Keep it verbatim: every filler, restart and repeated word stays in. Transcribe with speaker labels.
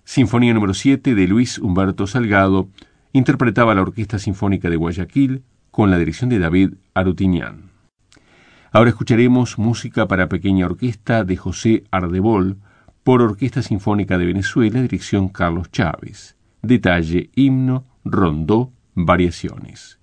Speaker 1: Sinfonía número siete de Luis Humberto Salgado, interpretaba la Orquesta Sinfónica de Guayaquil con la dirección de David Arutinian. Ahora escucharemos música para pequeña orquesta de José Ardebol por Orquesta Sinfónica de Venezuela, dirección Carlos Chávez. Detalle, himno, rondó, variaciones.